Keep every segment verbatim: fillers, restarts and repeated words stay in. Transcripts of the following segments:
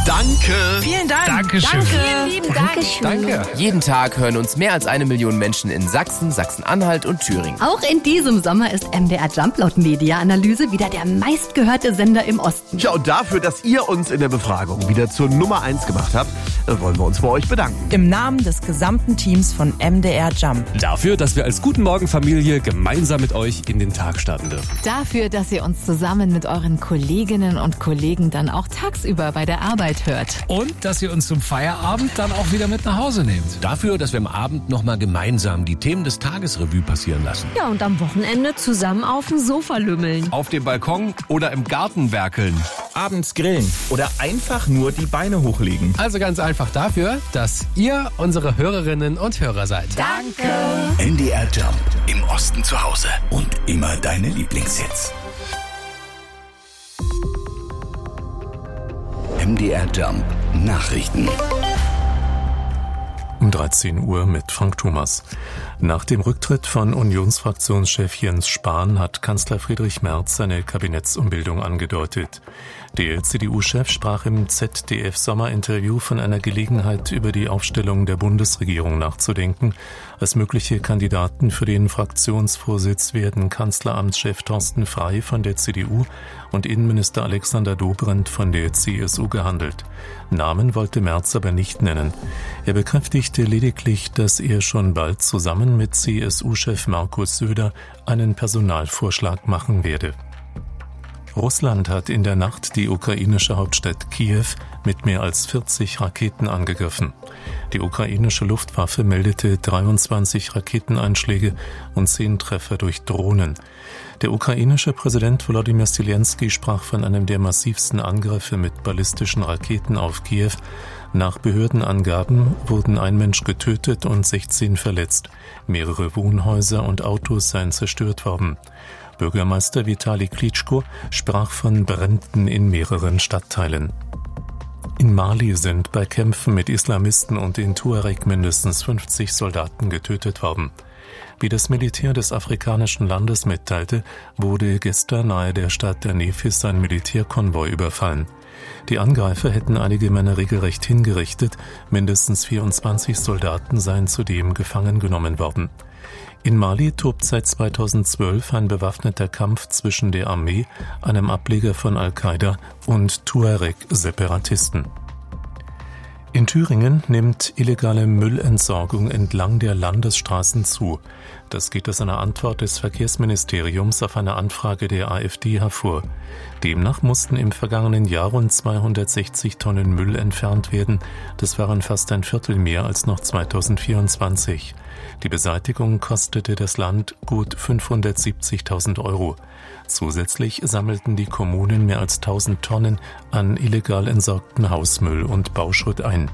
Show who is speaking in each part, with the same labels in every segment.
Speaker 1: Danke.
Speaker 2: Vielen Dank.
Speaker 3: Dankeschön.
Speaker 2: Danke. Vielen lieben Dank.
Speaker 3: Danke.
Speaker 4: Jeden Tag hören uns mehr als eine Million Menschen in Sachsen, Sachsen-Anhalt und Thüringen.
Speaker 5: Auch in diesem Sommer ist M D R Jump laut Media-Analyse wieder der meistgehörte Sender im Osten.
Speaker 1: Ja, und dafür, dass ihr uns in der Befragung wieder zur Nummer eins gemacht habt, wollen wir uns bei euch bedanken.
Speaker 2: Im Namen des gesamten Teams von M D R Jump.
Speaker 6: Dafür, dass wir als Guten Morgen Familie gemeinsam mit euch in den Tag starten dürfen.
Speaker 7: Dafür, dass ihr uns zusammen mit euren Kolleginnen und Kollegen dann auch tagsüber bei der Arbeit hört.
Speaker 3: Und dass ihr uns zum Feierabend dann auch wieder mit nach Hause nehmt.
Speaker 8: Dafür, dass wir am Abend nochmal gemeinsam die Themen des Tages Revue passieren lassen.
Speaker 9: Ja, und am Wochenende zusammen auf dem Sofa lümmeln.
Speaker 8: Auf dem Balkon oder im Garten werkeln.
Speaker 10: Abends grillen oder einfach nur die Beine hochlegen.
Speaker 6: Also ganz einfach dafür, dass ihr unsere Hörerinnen und Hörer seid.
Speaker 7: Danke.
Speaker 11: M D R Jump. Im Osten zu Hause. Und immer deine Lieblingshits. M D R Jump. Nachrichten.
Speaker 12: Um dreizehn Uhr mit Frank Thomas. Nach dem Rücktritt von Unionsfraktionschef Jens Spahn hat Kanzler Friedrich Merz seine Kabinettsumbildung angedeutet. Der C D U-Chef sprach im Z D F-Sommerinterview von einer Gelegenheit, über die Aufstellung der Bundesregierung nachzudenken. Als mögliche Kandidaten für den Fraktionsvorsitz werden Kanzleramtschef Thorsten Frey von der C D U und Innenminister Alexander Dobrindt von der C S U gehandelt. Namen wollte Merz aber nicht nennen. Er bekräftigte lediglich, dass er schon bald zusammen mit C S U-Chef Markus Söder einen Personalvorschlag machen werde. Russland hat in der Nacht die ukrainische Hauptstadt Kiew mit mehr als vierzig Raketen angegriffen. Die ukrainische Luftwaffe meldete dreiundzwanzig Raketeneinschläge und zehn Treffer durch Drohnen. Der ukrainische Präsident Volodymyr Zelensky sprach von einem der massivsten Angriffe mit ballistischen Raketen auf Kiew. Nach Behördenangaben wurden ein Mensch getötet und sechzehn verletzt. Mehrere Wohnhäuser und Autos seien zerstört worden. Bürgermeister Vitali Klitschko sprach von Bränden in mehreren Stadtteilen. In Mali sind bei Kämpfen mit Islamisten und den Tuareg mindestens fünfzig Soldaten getötet worden. Wie das Militär des afrikanischen Landes mitteilte, wurde gestern nahe der Stadt Nefis ein Militärkonvoi überfallen. Die Angreifer hätten einige Männer regelrecht hingerichtet, mindestens vierundzwanzig Soldaten seien zudem gefangen genommen worden. In Mali tobt seit zweitausendzwölf ein bewaffneter Kampf zwischen der Armee, einem Ableger von Al-Qaida und Tuareg-Separatisten. In Thüringen nimmt illegale Müllentsorgung entlang der Landesstraßen zu. Das geht aus einer Antwort des Verkehrsministeriums auf eine Anfrage der AfD hervor. Demnach mussten im vergangenen Jahr rund zweihundertsechzig Tonnen Müll entfernt werden. Das waren fast ein Viertel mehr als noch zweitausendvierundzwanzig. Die Beseitigung kostete das Land gut fünfhundertsiebzigtausend Euro. Zusätzlich sammelten die Kommunen mehr als tausend Tonnen an illegal entsorgten Hausmüll und Bauschutt ein.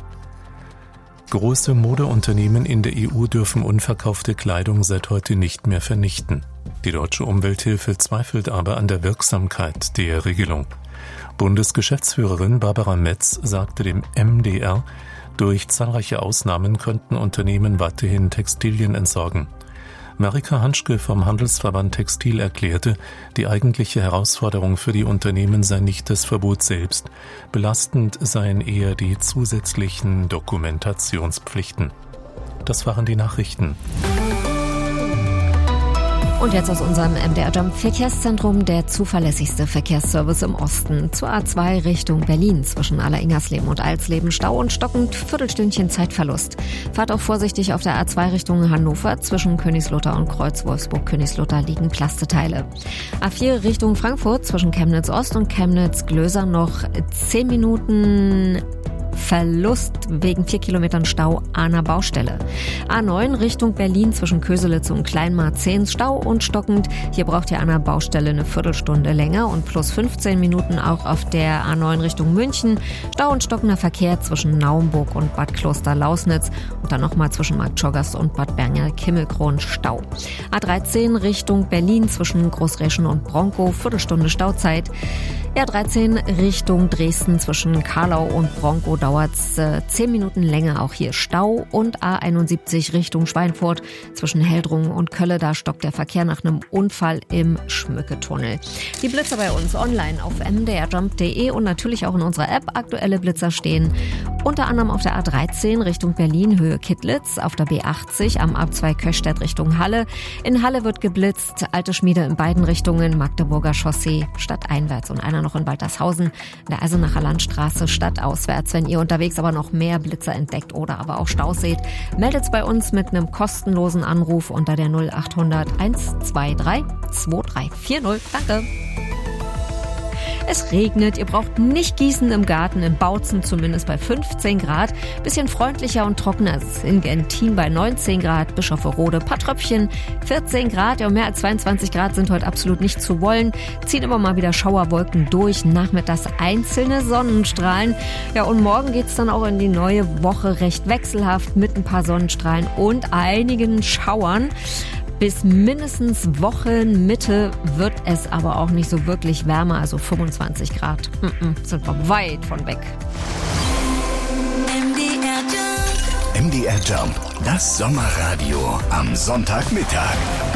Speaker 12: Große Modeunternehmen in der E U dürfen unverkaufte Kleidung seit heute nicht mehr vernichten. Die Deutsche Umwelthilfe zweifelt aber an der Wirksamkeit der Regelung. Bundesgeschäftsführerin Barbara Metz sagte dem M D R, durch zahlreiche Ausnahmen könnten Unternehmen weiterhin Textilien entsorgen. Marika Hanschke vom Handelsverband Textil erklärte, die eigentliche Herausforderung für die Unternehmen sei nicht das Verbot selbst, belastend seien eher die zusätzlichen Dokumentationspflichten. Das waren die Nachrichten.
Speaker 9: Und jetzt aus unserem M D R Jump Verkehrszentrum der zuverlässigste Verkehrsservice im Osten. Zur A zwei Richtung Berlin zwischen Aller-Ingersleben und Alsleben Stau und stockend, Viertelstündchen Zeitverlust. Fahrt auch vorsichtig auf der A zwei Richtung Hannover. Zwischen Königslutter und Kreuz Wolfsburg-Königslutter liegen Plasteteile. A vier Richtung Frankfurt zwischen Chemnitz Ost und Chemnitz Glöser noch zehn Minuten Verlust wegen vier Kilometern Stau an der Baustelle. A neun Richtung Berlin zwischen Köselitz und Kleinmarzehns Stau und stockend. Hier braucht ihr an der Baustelle eine Viertelstunde länger und plus fünfzehn Minuten auch auf der A neun Richtung München. Stau und stockender Verkehr zwischen Naumburg und Bad Kloster-Lausnitz und dann nochmal zwischen Marktschorgast und Bad Berger-Kimmelkron Stau. A dreizehn Richtung Berlin zwischen Großreschen und Bronkow, Viertelstunde Stauzeit. R dreizehn Richtung Dresden zwischen Karlau und Bronkow dauert dauert es äh, zehn Minuten länger. Auch hier Stau und A einundsiebzig Richtung Schweinfurt zwischen Heldrungen und Kölle. Da stockt der Verkehr nach einem Unfall im Schmücketunnel. Die Blitzer bei uns online auf m d r jump punkt d e und natürlich auch in unserer App. Aktuelle Blitzer stehen unter anderem auf der A dreizehn Richtung Berlin, Höhe Kittlitz, auf der B achtzig am A zwei Köschstedt Richtung Halle. In Halle wird geblitzt, Alte Schmiede in beiden Richtungen, Magdeburger Chaussee stadteinwärts und einer noch in Waltershausen, in der Eisenacher Landstraße stadtauswärts. Wenn ihr unterwegs aber noch mehr Blitzer entdeckt oder aber auch Staus seht, meldet's bei uns mit einem kostenlosen Anruf unter der null acht hundert eins zwei drei zwei drei vier null. Danke. Es regnet, ihr braucht nicht gießen im Garten, in Bautzen zumindest bei fünfzehn Grad. Bisschen freundlicher und trockener ist es in Gentin bei neunzehn Grad, Bischofferode, paar Tröpfchen, vierzehn Grad. Ja, mehr als zweiundzwanzig Grad sind heute absolut nicht zu wollen. Ziehen immer mal wieder Schauerwolken durch, nachmittags einzelne Sonnenstrahlen. Ja, und morgen geht's dann auch in die neue Woche recht wechselhaft mit ein paar Sonnenstrahlen und einigen Schauern. Bis mindestens Wochenmitte wird es aber auch nicht so wirklich wärmer, also fünfundzwanzig Grad. Mm-mm, sind wir weit von weg.
Speaker 11: M D R Jump. M D R Jump, das Sommerradio am Sonntagmittag.